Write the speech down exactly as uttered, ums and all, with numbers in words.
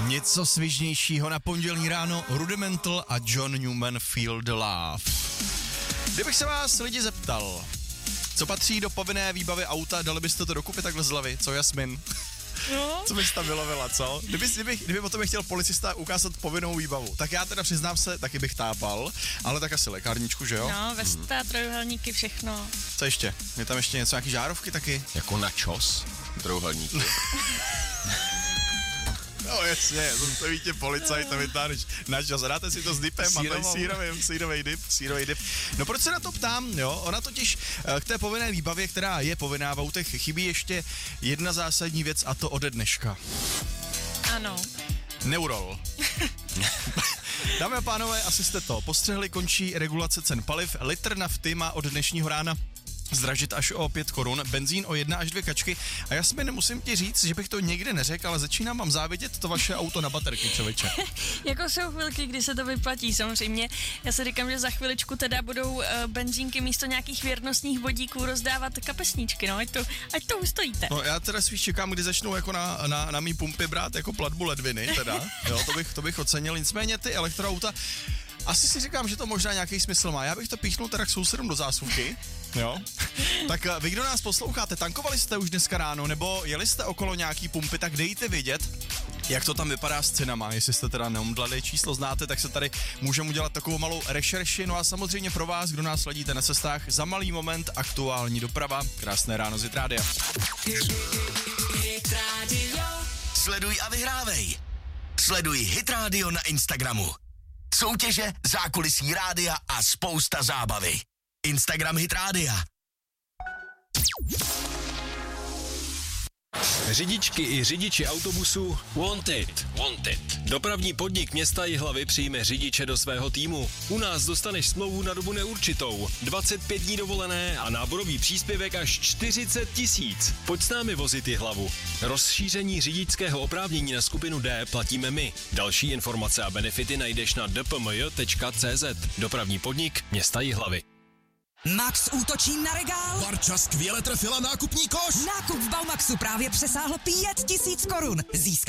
Něco svižnějšího na pondělní ráno, Rudimental a John Newman Feel the Love. Kdybych se vás lidi zeptal, co patří do povinné výbavy auta, dali byste to dokupy takhle z hlavy, co Jasmin? No. Co bys tam vylovila, co? Kdyby, kdyby, kdyby o tobě chtěl policista ukázat povinnou výbavu, tak já teda přiznám se, taky bych tápal, ale tak asi lékárničku, že jo? No, vesta, hmm. trojuhelníky, všechno. Co ještě? Je tam ještě něco, nějaký žárovky taky? Jako na čos? Trojuhelníky. No jasně, to víte policajt, to vytáhneš na čas. Dáte si to s dipem a tady sírový, sírový dip, sírový dip. No proč se na to ptám, jo? Ona totiž k té povinné výbavě, která je povinná v autech, chybí ještě jedna zásadní věc a to ode dneška. Ano. Neurol. Dámy a pánové, asi jste to postřehli, končí regulace cen paliv. Litr nafty má od dnešního rána zdražit až o pět korun, benzín o jedna až dvě kačky a já si nemusím ti říct, že bych to nikdy neřekl, ale začínám mám závidět to vaše auto na baterky, člověče. Jako jsou chvilky, kdy se to vyplatí, samozřejmě. Já si říkám, že za chviličku teda budou uh, benzínky místo nějakých věrnostních vodíků rozdávat kapesníčky, no, ať to, ať to ustojíte. No já teda spíš čekám, kdy začnou jako na, na, na mý pumpy brát jako platbu ledviny, teda, jo, to bych, to bych ocenil, nicméně ty elektroauta, asi si říkám, že to možná nějaký smysl má. Já bych to píchnul teda k sousedům do zásuvky, jo. Tak vy, kdo nás posloucháte, tankovali jste už dneska ráno, nebo jeli jste okolo nějaký pumpy, tak dejte vědět, jak to tam vypadá s cenama. Jestli jste teda neomdlali číslo znáte, tak se tady můžeme udělat takovou malou rešerši. No a samozřejmě pro vás, kdo nás sledíte na cestách, za malý moment aktuální doprava. Krásné ráno z Hit Rádia. Sleduj a vyhrávej. Sleduj Hit Radio na Instagramu. Soutěže, zákulisí rádia a spousta zábavy. Instagram Hit Rádia. Řidičky i řidiči autobusu Wanted. Wanted. Dopravní podnik města Jihlavy přijme řidiče do svého týmu. U nás dostaneš smlouvu na dobu neurčitou, dvacet pět dní dovolené a náborový příspěvek až čtyřicet tisíc. Pojď s námi vozit Jihlavu. Rozšíření řidičského oprávnění na skupinu D platíme my. Další informace a benefity najdeš na d p m j tečka c z. Dopravní podnik města Jihlavy. Max útočí na regál. Barča skvěle trefila nákupní koš. Nákup v Baumaxu právě přesáhl pět tisíc korun. Získá